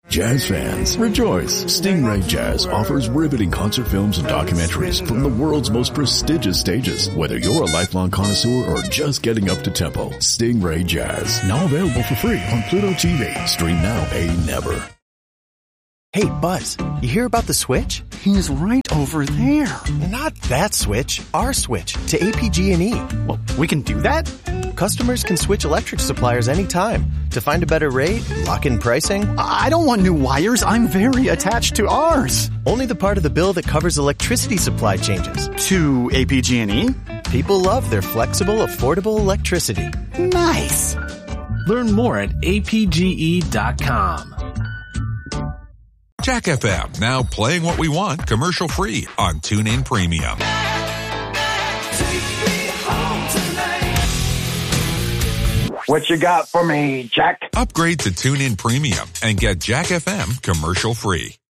Jazz fans, rejoice! Stingray Jazz offers riveting concert films and documentaries from the world's most prestigious stages. Whether you're a lifelong connoisseur or just getting up to tempo, Stingray Jazz, now available for free on Pluto TV. Stream now, pay never. Hey, Buzz, you hear about the switch? He's right over there. Not that switch, our switch to APG&E. Well, we can do that? Customers can switch electric suppliers anytime to find a better rate, lock in pricing. I don't want new wires. I'm very attached to ours. Only the part of the bill that covers electricity supply changes. To APG&E? People love their flexible, affordable electricity. Nice. Learn more at apge.com. Jack FM, now playing what we want commercial-free on TuneIn Premium. What you got for me, Jack? Upgrade to TuneIn Premium and get Jack FM commercial-free.